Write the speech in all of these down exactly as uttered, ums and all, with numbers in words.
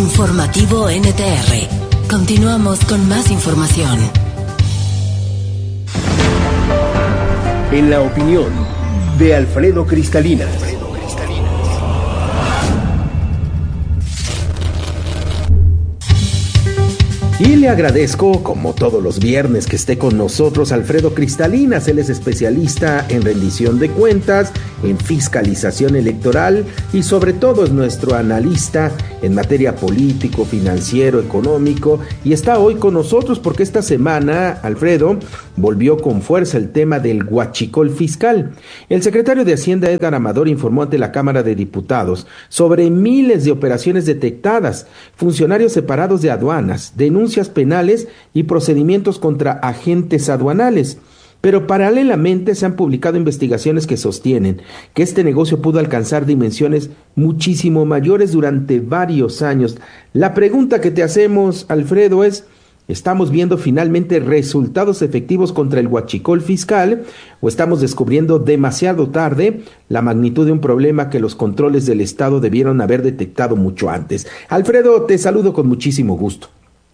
Informativo N T R. Continuamos con más información. En la opinión de Alfredo Cristalina. Y le agradezco, como todos los viernes, que esté con nosotros Alfredo Cristalinas. Él es especialista en rendición de cuentas, en fiscalización electoral y sobre todo es nuestro analista en materia político, financiero, económico. Y está hoy con nosotros porque esta semana, Alfredo, volvió con fuerza el tema del huachicol fiscal. El secretario de Hacienda, Edgar Amador, informó ante la Cámara de Diputados sobre miles de operaciones detectadas, funcionarios separados de aduanas, denuncias penales y procedimientos contra agentes aduanales. Pero paralelamente se han publicado investigaciones que sostienen que este negocio pudo alcanzar dimensiones muchísimo mayores durante varios años. La pregunta que te hacemos, Alfredo, es: ¿estamos viendo finalmente resultados efectivos contra el huachicol fiscal o estamos descubriendo demasiado tarde la magnitud de un problema que los controles del Estado debieron haber detectado mucho antes? Alfredo, te saludo con muchísimo gusto.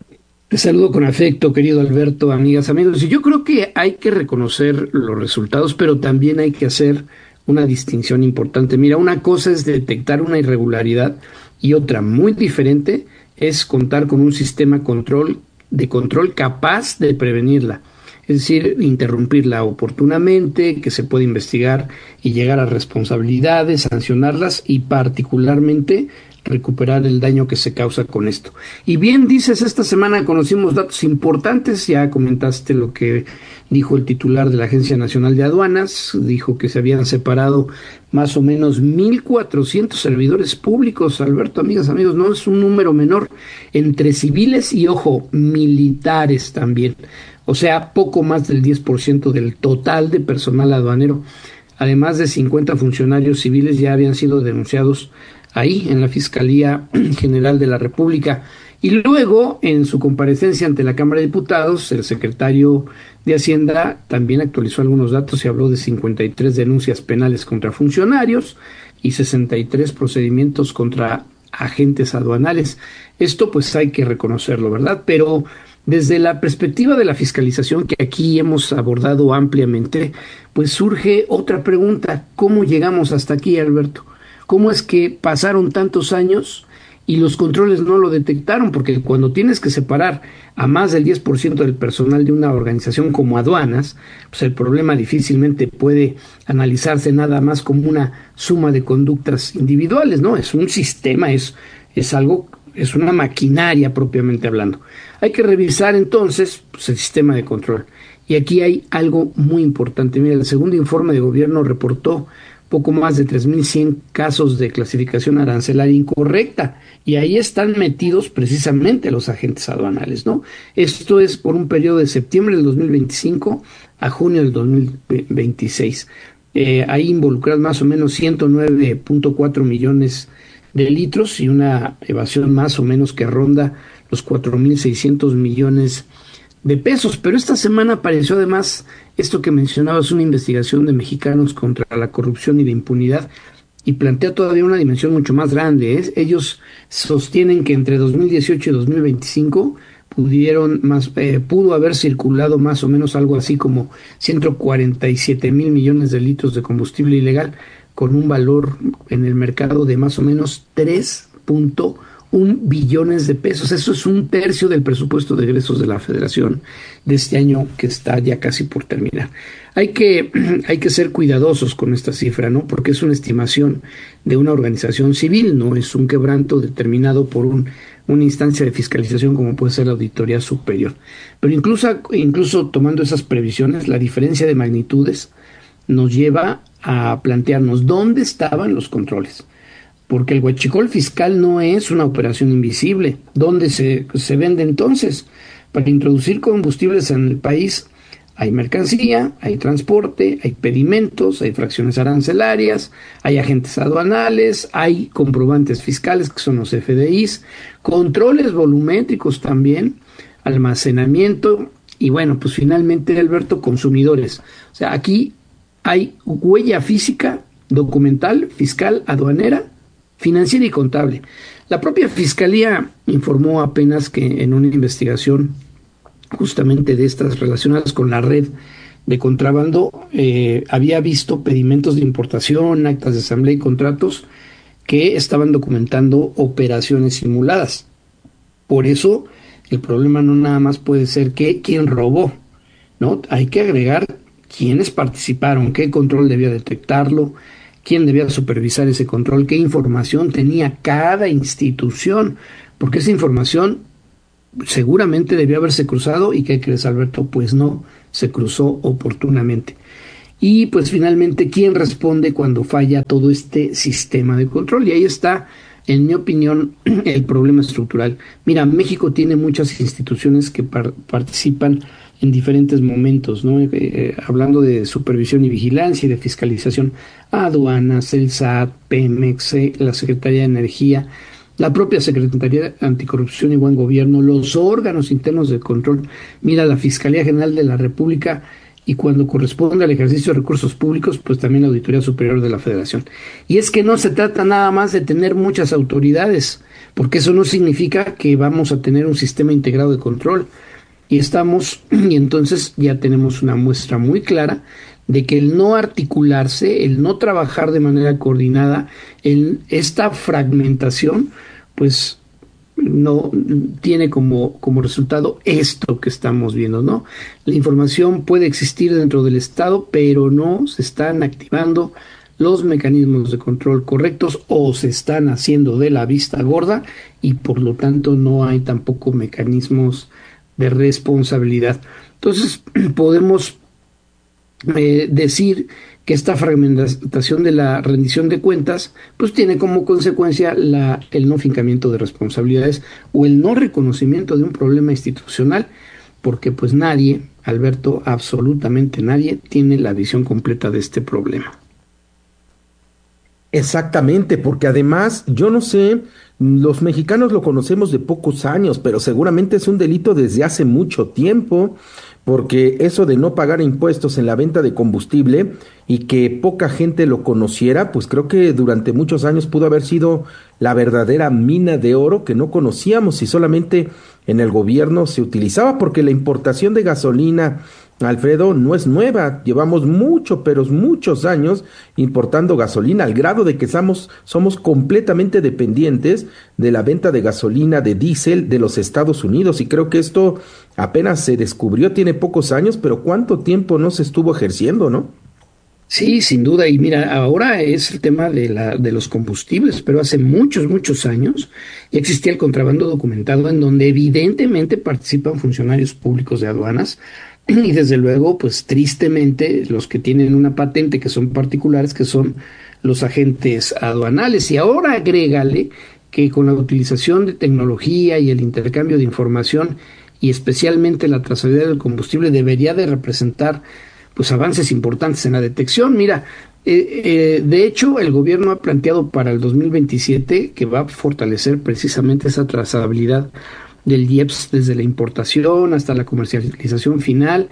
Te saludo con afecto, querido Alberto, amigas, amigos. Y yo creo que hay que reconocer los resultados, pero también hay que hacer una distinción importante. Mira, una cosa es detectar una irregularidad y otra muy diferente es contar con un sistema control, de control capaz de prevenirla. Es decir, interrumpirla oportunamente, que se puede investigar y llegar a responsabilidades, sancionarlas y particularmente recuperar el daño que se causa con esto. Y bien dices, esta semana conocimos datos importantes, ya comentaste lo que dijo el titular de la Agencia Nacional de Aduanas, dijo que se habían separado más o menos mil cuatrocientos servidores públicos, Alberto, amigas, amigos, no es un número menor, entre civiles y, ojo, militares también, o sea, poco más del diez por ciento del total de personal aduanero, además de cincuenta funcionarios civiles ya habían sido denunciados ahí en la Fiscalía General de la República. Y luego, en su comparecencia ante la Cámara de Diputados, el secretario de Hacienda también actualizó algunos datos y habló de cincuenta y tres denuncias penales contra funcionarios y sesenta y tres procedimientos contra agentes aduanales. Esto pues hay que reconocerlo, ¿verdad? Pero desde la perspectiva de la fiscalización que aquí hemos abordado ampliamente, pues surge otra pregunta: ¿cómo llegamos hasta aquí, Alberto? ¿Cómo es que pasaron tantos años y los controles no lo detectaron? Porque cuando tienes que separar a más del diez por ciento del personal de una organización como aduanas, pues el problema difícilmente puede analizarse nada más como una suma de conductas individuales, ¿no? Es un sistema, es, es algo, es una maquinaria propiamente hablando. Hay que revisar entonces pues, el sistema de control. Y aquí hay algo muy importante. Mira, el segundo informe de gobierno reportó poco más de tres mil cien casos de clasificación arancelaria incorrecta, y ahí están metidos precisamente los agentes aduanales, ¿no? Esto es por un periodo de septiembre del dos mil veinticinco a junio del dos mil veintiséis. Eh, ahí involucran más o menos ciento nueve punto cuatro millones de litros y una evasión más o menos que ronda los cuatro mil seiscientos millones de pesos. Pero esta semana apareció además esto que mencionabas, una investigación de Mexicanos contra la Corrupción y la Impunidad, y plantea todavía una dimensión mucho más grande, ¿eh? Ellos sostienen que entre dos mil dieciocho y dos mil veinticinco pudieron más, eh, pudo haber circulado más o menos algo así como ciento cuarenta y siete mil millones de litros de combustible ilegal, con un valor en el mercado de más o menos tres punto uno billones de pesos. Eso es un tercio del presupuesto de egresos de la Federación de este año, que está ya casi por terminar. Hay que, hay que ser cuidadosos con esta cifra, ¿no? Porque es una estimación de una organización civil, no es un quebranto determinado por un, una instancia de fiscalización como puede ser la Auditoría Superior. Pero incluso, incluso tomando esas previsiones, la diferencia de magnitudes nos lleva a plantearnos dónde estaban los controles. Porque el huachicol fiscal no es una operación invisible. ¿Dónde se, se vende entonces? Para introducir combustibles en el país hay mercancía, hay transporte, hay pedimentos, hay fracciones arancelarias, hay agentes aduanales, hay comprobantes fiscales que son los F D Is, controles volumétricos también, almacenamiento y bueno, pues finalmente, Alberto, consumidores. O sea, aquí hay huella física, documental, fiscal, aduanera financiera y contable. La propia Fiscalía informó apenas que en una investigación justamente de estas relacionadas con la red de contrabando, eh, había visto pedimentos de importación, actas de asamblea y contratos que estaban documentando operaciones simuladas. Por eso, el problema no nada más puede ser que quién robó, ¿no? Hay que agregar quiénes participaron, qué control debía detectarlo, quién debía supervisar ese control, qué información tenía cada institución, porque esa información seguramente debió haberse cruzado y ¿qué crees, Alberto? Pues no se cruzó oportunamente. Y pues finalmente, ¿quién responde cuando falla todo este sistema de control? Y ahí está, en mi opinión, el problema estructural. Mira, México tiene muchas instituciones que par- participan en diferentes momentos, ¿no? Eh, eh, hablando de supervisión y vigilancia y de fiscalización, aduanas, el S A T, Pemex, eh, la Secretaría de Energía, la propia Secretaría de Anticorrupción y Buen Gobierno, los órganos internos de control, mira, la Fiscalía General de la República, y cuando corresponde al ejercicio de recursos públicos, pues también la Auditoría Superior de la Federación. Y es que no se trata nada más de tener muchas autoridades, porque eso no significa que vamos a tener un sistema integrado de control. Y estamos, y entonces ya tenemos una muestra muy clara de que el no articularse, el no trabajar de manera coordinada, el, esta fragmentación, pues no tiene como, como resultado esto que estamos viendo, ¿no? La información puede existir dentro del Estado, pero no se están activando los mecanismos de control correctos o se están haciendo de la vista gorda y por lo tanto no hay tampoco mecanismos de responsabilidad. Entonces podemos eh, decir que esta fragmentación de la rendición de cuentas pues tiene como consecuencia la, el no fincamiento de responsabilidades o el no reconocimiento de un problema institucional, porque pues nadie, Alberto, absolutamente nadie tiene la visión completa de este problema. Exactamente, porque además, yo no sé, los mexicanos lo conocemos de pocos años, pero seguramente es un delito desde hace mucho tiempo, porque eso de no pagar impuestos en la venta de combustible y que poca gente lo conociera, pues creo que durante muchos años pudo haber sido la verdadera mina de oro que no conocíamos y solamente en el gobierno se utilizaba, porque la importación de gasolina, Alfredo, no es nueva, llevamos mucho, pero muchos años importando gasolina, al grado de que somos, somos completamente dependientes de la venta de gasolina, de diésel de los Estados Unidos, y creo que esto apenas se descubrió, tiene pocos años, pero ¿cuánto tiempo no se estuvo ejerciendo, no? Sí, sin duda, y mira, ahora es el tema de, la, de los combustibles, pero hace muchos, muchos años ya existía el contrabando documentado en donde evidentemente participan funcionarios públicos de aduanas. Y desde luego, pues tristemente, los que tienen una patente que son particulares, que son los agentes aduanales. Y ahora agrégale que con la utilización de tecnología y el intercambio de información, y especialmente la trazabilidad del combustible, debería de representar pues avances importantes en la detección. Mira, eh, eh, de hecho, el gobierno ha planteado para el dos mil veintisiete que va a fortalecer precisamente esa trazabilidad del I E P S desde la importación hasta la comercialización final,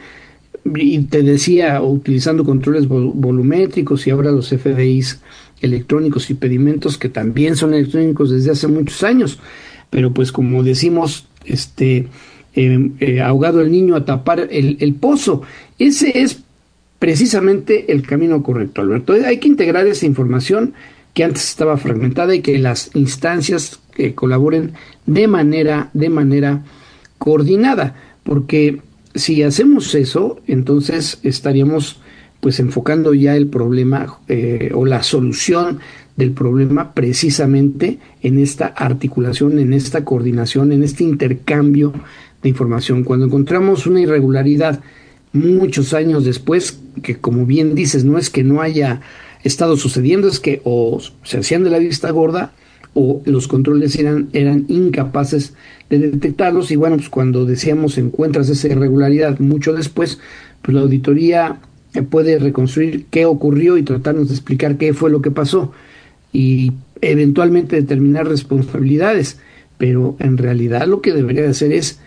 y te decía, utilizando controles vol- volumétricos y ahora los F D Is electrónicos y pedimentos que también son electrónicos desde hace muchos años, pero pues como decimos, este eh, eh, ahogado el niño a tapar el, el pozo. Ese es precisamente el camino correcto, Alberto. Hay que integrar esa información que antes estaba fragmentada y que las instancias que colaboren de manera, de manera coordinada, porque si hacemos eso, entonces estaríamos pues enfocando ya el problema eh, o la solución del problema precisamente en esta articulación, en esta coordinación, en este intercambio de información. Cuando encontramos una irregularidad muchos años después, que como bien dices, no es que no haya estado sucediendo, es que o se hacían de la vista gorda o los controles eran, eran incapaces de detectarlos, y bueno, pues cuando decíamos encuentras esa irregularidad mucho después, pues la auditoría puede reconstruir qué ocurrió y tratarnos de explicar qué fue lo que pasó y eventualmente determinar responsabilidades, pero en realidad lo que debería de hacer es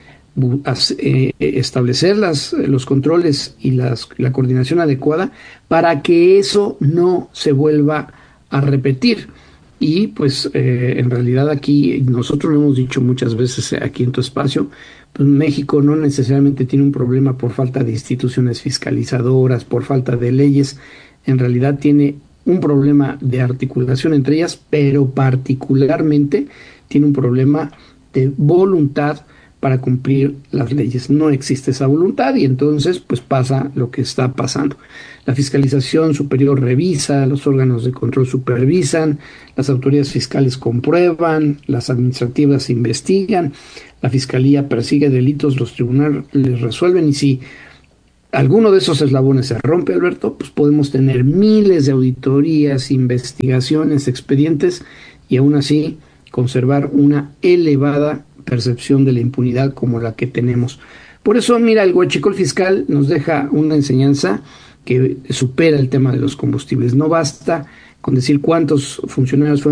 eh, establecer las, los controles y las, la coordinación adecuada para que eso no se vuelva a repetir. Y pues eh, en realidad aquí, nosotros lo hemos dicho muchas veces aquí en tu espacio, pues México no necesariamente tiene un problema por falta de instituciones fiscalizadoras, por falta de leyes, en realidad tiene un problema de articulación entre ellas, pero particularmente tiene un problema de voluntad para cumplir las leyes. No existe esa voluntad y entonces pues pasa lo que está pasando. La fiscalización superior revisa, los órganos de control supervisan, las autoridades fiscales comprueban, las administrativas investigan, la fiscalía persigue delitos, los tribunales les resuelven, y si alguno de esos eslabones se rompe, Alberto, pues podemos tener miles de auditorías, investigaciones, expedientes y aún así conservar una elevada percepción de la impunidad como la que tenemos. Por eso, mira, el huachicol fiscal nos deja una enseñanza que supera el tema de los combustibles. No basta con decir cuántos funcionarios fueron